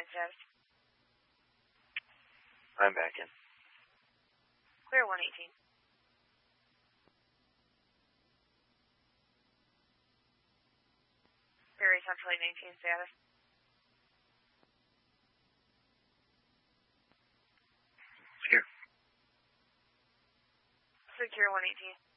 status. I'm back in. Clear 118. Ferry Central 819 status. Secure. Secure 118.